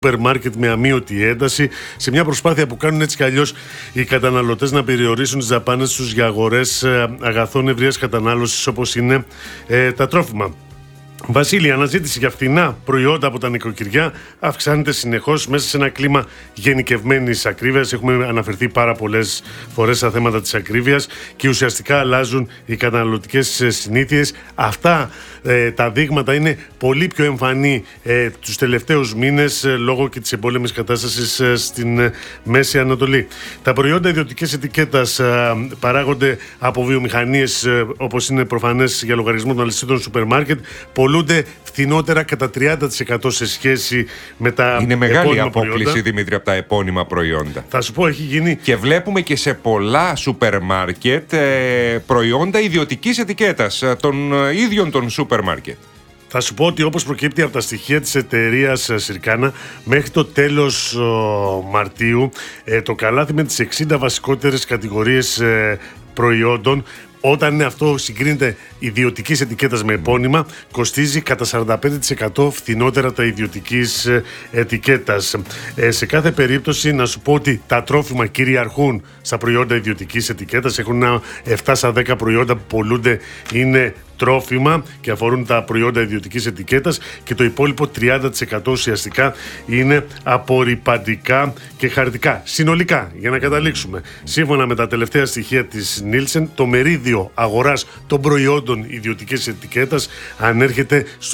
σούπερ μάρκετ με αμείωτη ένταση, σε μια προσπάθεια που κάνουν έτσι κι αλλιώς οι καταναλωτές να περιορίσουν τις δαπάνες τους για αγορές αγαθών ευρείας κατανάλωσης όπως είναι τα τρόφιμα. Βασίλη, η αναζήτηση για φθηνά προϊόντα από τα νοικοκυριά αυξάνεται συνεχώς μέσα σε ένα κλίμα γενικευμένης ακρίβειας. Έχουμε αναφερθεί πάρα πολλές φορές στα θέματα της ακρίβειας και ουσιαστικά αλλάζουν οι καταναλωτικές συνήθειες. Αυτά τα δείγματα είναι πολύ πιο εμφανή τους τελευταίους μήνες λόγω και της εμπόλεμης κατάστασης στην Μέση Ανατολή. Τα προϊόντα ιδιωτικής ετικέτας παράγονται από βιομηχανίες όπως είναι προφανές για λογαριασμό των αλυσίδων σούπερ μάρκετ. Πολλούνται φθηνότερα κατά 30% σε σχέση με τα είναι μεγάλη απόκληση, προϊόντα. Δημήτρη, από τα επώνυμα προϊόντα. Θα σου πω, έχει γίνει. Και βλέπουμε και σε πολλά σούπερ μάρκετ προϊόντα ιδιωτικής ετικέτας των ίδιων των σούπερ μάρκετ. Θα σου πω ότι όπως προκύπτει από τα στοιχεία της εταιρείας Συρκάνα, μέχρι το τέλος Μαρτίου το καλάθι με τις 60 βασικότερες κατηγορίες προϊόντων, όταν αυτό συγκρίνεται ιδιωτικής ετικέτας με επώνυμα, κοστίζει κατά 45% φθηνότερα τα ιδιωτικής ετικέτας. Σε κάθε περίπτωση να σου πω ότι τα τρόφιμα κυριαρχούν στα προϊόντα ιδιωτικής ετικέτας. Έχουν 7 στα 10 προϊόντα που πολλούνται είναι τρόφιμα και αφορούν τα προϊόντα ιδιωτικής ετικέτας και το υπόλοιπο 30% ουσιαστικά είναι απορρυπαντικά και χαρτικά. Συνολικά, για να καταλήξουμε, σύμφωνα με τα τελευταία στοιχεία της Nielsen, το μερίδιο αγοράς των προϊόντων ιδιωτικής ετικέτας ανέρχεται στο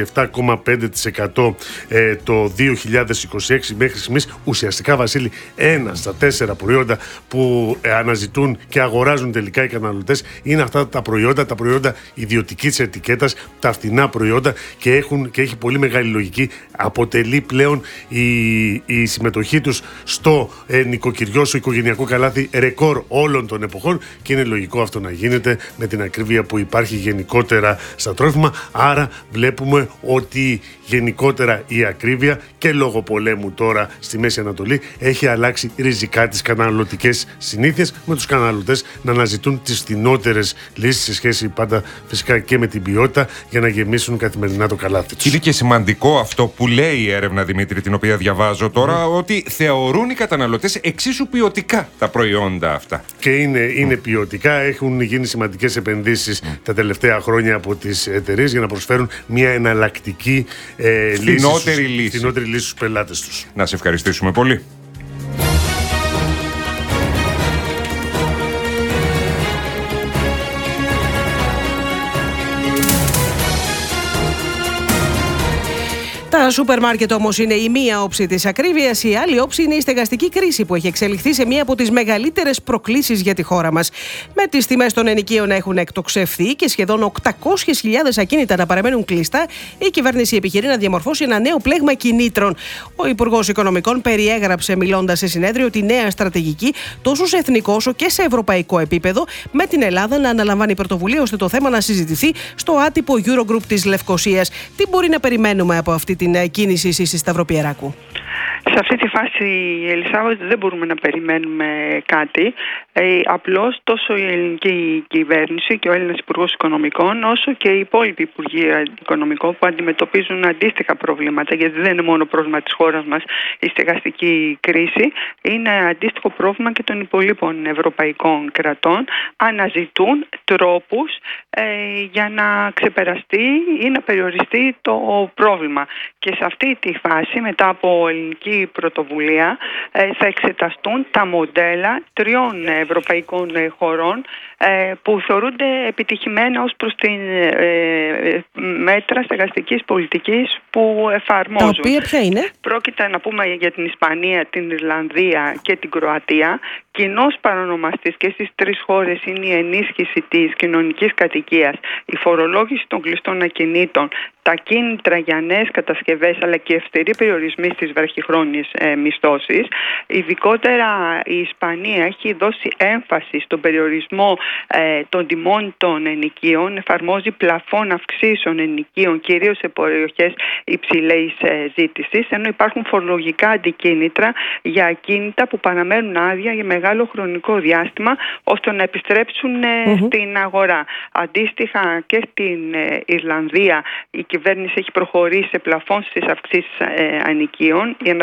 27,5% το 2026 μέχρι στιγμής. Ουσιαστικά, Βασίλη, 1 στα 4 προϊόντα που αναζητούν και αγοράζουν τελικά οι καταναλωτές είναι αυτά τα προϊόντα ιδιωτικής ετικέτας, τα φθηνά προϊόντα και έχει πολύ μεγάλη λογική. Αποτελεί πλέον η συμμετοχή τους στο νοικοκυριό, στο οικογενειακό καλάθι ρεκόρ όλων των εποχών και είναι λογικό αυτό να γίνεται με την ακρίβεια που υπάρχει γενικότερα στα τρόφιμα. Άρα βλέπουμε ότι γενικότερα η ακρίβεια και λόγω πολέμου τώρα στη Μέση Ανατολή έχει αλλάξει ριζικά τις καταναλωτικές συνήθειες, με τους καταναλωτές να αναζητούν τις φθηνότερες λύσεις σε σχέση πάντα φυσικά και με την ποιότητα για να γεμίσουν καθημερινά το καλάθι τους. Είναι και σημαντικό αυτό που λέει η έρευνα, Δημήτρη, την οποία διαβάζω τώρα, ότι θεωρούν οι καταναλωτές εξίσου ποιοτικά τα προϊόντα αυτά. Και είναι ποιοτικά. Έχουν γίνει σημαντικές επενδύσεις τα τελευταία χρόνια από τις εταιρείες για να προσφέρουν μια εναλλακτική φθηνότερη λύση στους πελάτες τους. Να σε ευχαριστήσουμε πολύ. Τα σούπερ μάρκετ όμως είναι η μία όψη της ακρίβειας, η άλλη όψη είναι η στεγαστική κρίση που έχει εξελιχθεί σε μία από τις μεγαλύτερες προκλήσεις για τη χώρα μας. Με τις τιμές των ενοικίων να έχουν εκτοξευθεί και σχεδόν 800.000 ακίνητα να παραμένουν κλειστά, η κυβέρνηση επιχειρεί να διαμορφώσει ένα νέο πλέγμα κινήτρων. Ο Υπουργός Οικονομικών περιέγραψε, μιλώντας σε συνέδριο, τη νέα στρατηγική τόσο σε εθνικό όσο και σε ευρωπαϊκό επίπεδο, με την Ελλάδα να αναλαμβάνει πρωτοβουλία ώστε το θέμα να συζητηθεί στο άτυπο Eurogroup της Λευκωσίας. Τι μπορεί να περιμένουμε από αυτή την κίνηση εσείς, Σταυροπιεράκου? Σε αυτή τη φάση, Ελισάβετ, δεν μπορούμε να περιμένουμε κάτι. Απλώς τόσο η ελληνική κυβέρνηση και ο Έλληνας Υπουργός Οικονομικών, όσο και οι υπόλοιποι Υπουργοί Οικονομικών που αντιμετωπίζουν αντίστοιχα προβλήματα, γιατί δεν είναι μόνο πρόβλημα της χώρας μας η στεγαστική κρίση, είναι αντίστοιχο πρόβλημα και των υπολείπων ευρωπαϊκών κρατών. Αναζητούν τρόπους για να ξεπεραστεί ή να περιοριστεί το πρόβλημα. Και σε αυτή τη φάση, μετά από ελληνική πρωτοβουλία, θα εξεταστούν τα μοντέλα 3 ευρωπαϊκών χωρών που θεωρούνται επιτυχημένα ως προς την μέτρα στεγαστικής πολιτικής που εφαρμόζουν. Τα οποία ποια είναι? Πρόκειται να πούμε για την Ισπανία, την Ιρλανδία και την Κροατία. Κοινός παρονομαστής και στις 3 χώρες είναι η ενίσχυση της κοινωνικής κατοικίας, η φορολόγηση των κλειστών ακινήτων, τα κίνητρα για νέες κατασκευές αλλά και αυστηροί περιορισμοί στις βραχυχρόνιες μισθώσεις. Ειδικότερα η Ισπανία έχει δώσει έμφαση στον περιορισμό των τιμών των ενοικίων, εφαρμόζει πλαφόν αυξήσεων ενοικίων κυρίως σε περιοχές υψηλής ζήτησης, ενώ η υπάρχουν φορολογικά αντικίνητρα για ακίνητα που παραμένουν άδεια για μεγάλο χρονικό διάστημα, ώστε να επιστρέψουν στην αγορά. Αντίστοιχα και στην Ιρλανδία η κυβέρνηση έχει προχωρήσει σε πλαφόν στις αυξήσεις ανοικίων για να